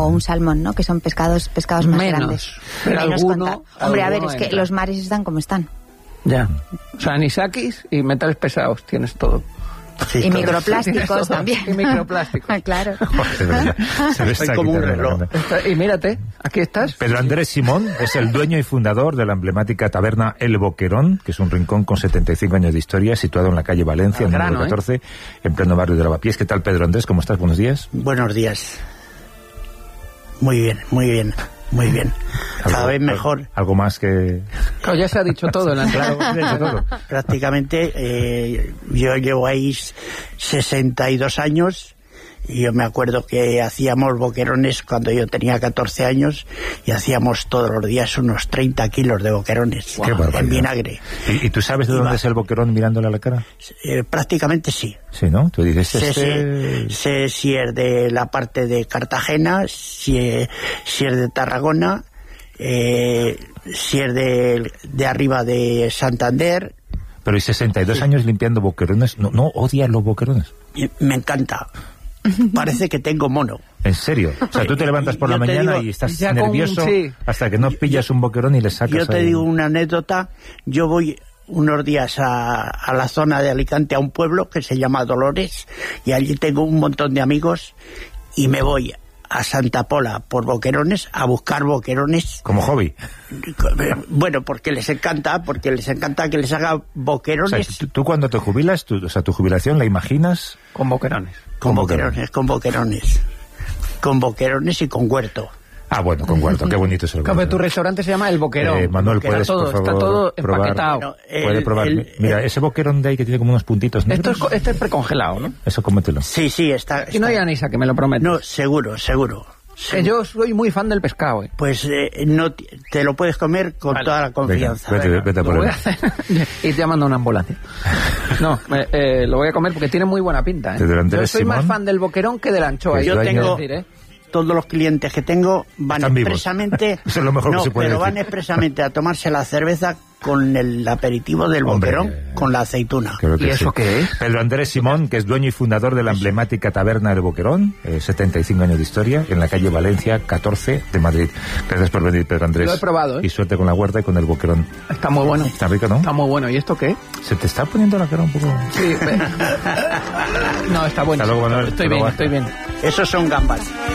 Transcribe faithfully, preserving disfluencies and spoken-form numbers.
o un salmón, ¿no? Que son pescados pescados más Menos, grandes. pero Menos alguno, contar. Hombre, a ver, alguno es que entra. los mares están como están. Ya. O sea, anisakis y metales pesados, tienes todo. Sí, Y claro. microplásticos también. Y microplásticos. Ah, claro. Joder, se me está Soy como un quitando la reloj. gana. Está- y mírate, aquí estás. Pedro Andrés Simón es el dueño y fundador de la emblemática taberna El Boquerón, que es un rincón con setenta y cinco años de historia, situado en la calle Valencia, Al en el grano, número catorce, en pleno barrio de Lavapiés. ¿Qué tal, Pedro Andrés? ¿Cómo estás? Buenos días. Buenos días. Muy bien, muy bien, muy bien. Cada Algo- vez mejor. al- Algo más que... Claro, ya se ha dicho todo en la entrada. Claro, se ha dicho todo. Prácticamente eh, yo llevo ahí sesenta y dos años y yo me acuerdo que hacíamos boquerones cuando yo tenía catorce años y hacíamos todos los días unos treinta kilos de boquerones Qué barbaridad. en vinagre. ¿Y, y tú sabes de Y dónde va- es el Boquerón mirándole a la cara? Eh, prácticamente sí. Sí, ¿no? Tú dices, Sé, este... sé- sé si es de la parte de Cartagena, si es, si es de Tarragona, eh, si es de, de arriba de Santander. Pero y sesenta y dos años limpiando boquerones, ¿no, no odias los boquerones? Y me encanta. Parece que tengo mono. ¿En serio? O sea, tú te levantas por Yo la te mañana digo, y estás ya con- nervioso sí. hasta que no pillas un boquerón y le sacas. Yo te ahí. digo una anécdota. Yo voy unos días a, a la zona de Alicante, a un pueblo que se llama Dolores, y allí tengo un montón de amigos y me voy a Santa Pola por boquerones, a buscar boquerones. Como hobby. Bueno, porque les encanta, porque les encanta que les haga O sea, boquerones. tú, tú cuando te jubilas, tú, o sea, tu jubilación la imaginas Con boquerones. Con con boquerones, con boquerones. Con boquerones y con huerto. Ah, bueno, con huerto, qué bonito es el Claro, huerto. tu restaurante se llama El Boquerón. Eh, Manuel, Está puedes, todo, por favor, está todo probar. empaquetado. Bueno, Puede el- probar. el- Mira, el- ese boquerón de ahí que tiene como unos puntitos Esto negros. es, co- este es precongelado, ¿no? Eso cómetelo. Sí, sí, está. Y no hay está- anisa, que me lo prometo. No, seguro, seguro. Que yo soy muy fan del pescado, eh. Pues eh, no te, te lo puedes comer con Vale. toda la confianza. Venga, vete, vete a Lo por voy él. a hacer. Y te mando una ambulancia. No, me- eh, lo voy a comer porque tiene muy buena pinta, ¿eh? Pedro Andrés Yo soy más Simón. fan del boquerón que de la anchoa. Que Yo dueño- tengo... Tengo- decir, ¿eh? Todos los clientes que tengo van Están vivos. expresamente. Eso es lo mejor que no, se puede pero decir. van expresamente a tomarse la cerveza con el aperitivo del Hombre, boquerón, eh, con la aceituna. Creo que ¿Y eso sí. qué es? Pedro Andrés Simón, que es dueño y fundador de la emblemática taberna del Boquerón, eh, setenta y cinco años de historia, en la calle Valencia, catorce de Madrid. Gracias por venir, Pedro Andrés. Lo he probado, ¿eh? Y suerte con la huerta y con el Boquerón. Está muy bueno. Está rico, ¿no? Está muy bueno. ¿Y esto qué? Se te está poniendo la cara un poco... Sí. ve- No, está bueno. Hasta luego, Manuel. Estoy Hasta bien, luego. estoy bien. Esos son gambas.